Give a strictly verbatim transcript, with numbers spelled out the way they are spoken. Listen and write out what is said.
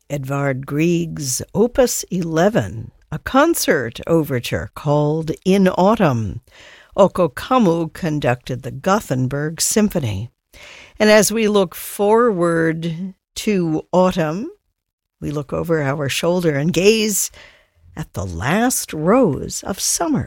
Edvard Grieg's Opus eleven, a concert overture called In Autumn. Oko Kamu conducted the Gothenburg Symphony. And as we look forward to autumn, we look over our shoulder and gaze at the last rose of summer.